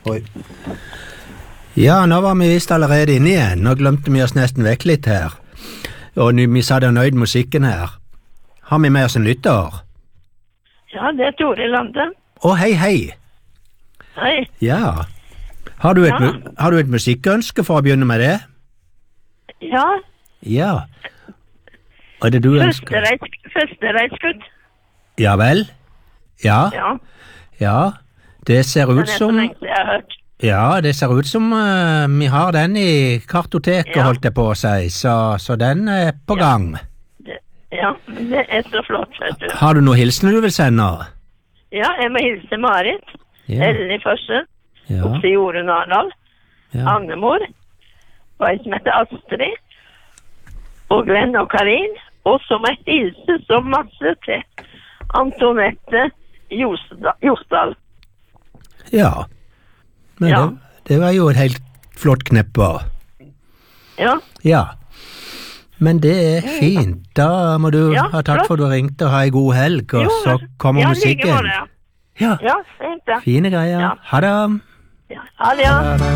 Oi. Ja, nå var vi visst allerede inne igjen. Nå glemte vi oss nesten vekk litt her. Og vi sa det nøyd musikken her. Har vi med oss en lytter? Ja, det er Tore Lande. Å, hei, hei. Hei. Ja. Har du et musikkønske for å begynne med det? Ja. Ja. Hva er det du ønsker? Førstereiskutt. Ja vel? Ja. Ja. Ja. Det ser ut Den er så som... lengst jeg har hørt. Ja, det ser ut som vi har den i kartoteket, Ja. holdt jeg på å si, så den er på gang. Ja, det er så flott, vet du. Har du noe hilsen du vil sende? Ja, jeg må hilse Marit. Ja. Ellen i første. Ja. Oppe i Jorunn Arendal. Ja. Annemor. Og en som heter Astrid. Og Glenn og Karin. Og så må jeg hilse så masse til Antonette Josdal. Ja. Men Ja. det var jo et helt flott kneppe. Ja. Ja. Men det er fint. Da må du Ja, ha takk flott. for at du ringte og ha en god helg, og Jo, så kommer ja, musikken. like måte, ja. Ja, Ja, fint da. fine greier. Ja. Ha det. Ja, ha det, ja.